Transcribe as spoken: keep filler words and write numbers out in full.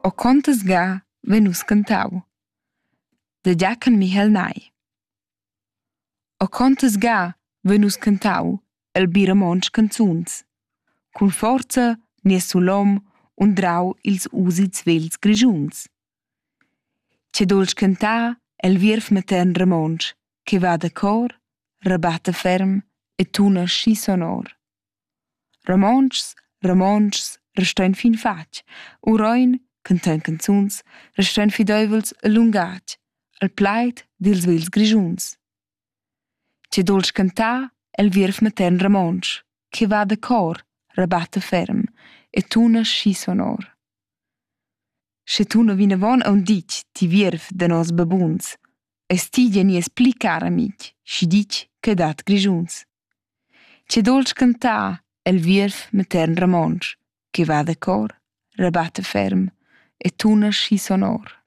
O contas ga venus cantau. Da Giacan Michel Nai. O contas ga venus cantau el biramonts canzuns. Cun forza nie sulom und drau ils usits vels grischuns. Che dolch cantar el vierf matern ramonts, che va da cor, rabatta ferm e tuna schi sonor. Ramonts, ramonts, restrain fin fatg, uroin, cantain canzuns, restrain fideuvels allungatg, al plaid dils vels grischuns. Che dolch cantar el vierf matern ramonts, che va da cor, rabatta ferm e tuna schi sonor. Sche tuna vinavon aunc ditg ti vierf da nos babuns, es tigia nies pli cara mig, schi ditg che dat grischuns. Che dolch cantar el vierf matern ramonts, che va da cor, rabatta ferm e tuna schi sonor.